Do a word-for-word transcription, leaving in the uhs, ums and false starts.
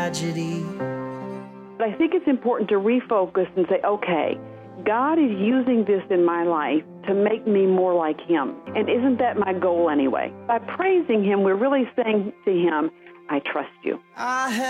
tragedy. But I think it's important to refocus and say, okay, God is using this in my life to make me more like Him. And isn't that my goal anyway? By praising Him, we're really saying to Him, I trust you. I